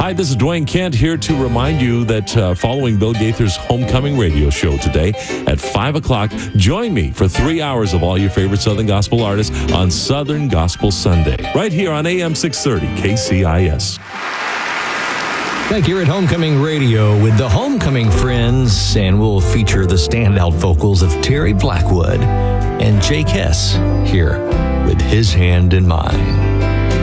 Hi, this is Dwayne Kent here to remind you that following Bill Gaither's Homecoming radio show today at 5 o'clock, join me for 3 hours of all your favorite Southern Gospel artists on Southern Gospel Sunday, right here on AM 630 KCIS. Back here at Homecoming Radio with the Homecoming Friends, and we'll feature the standout vocals of Terry Blackwood and Jake Hess here with His Hand in Mine.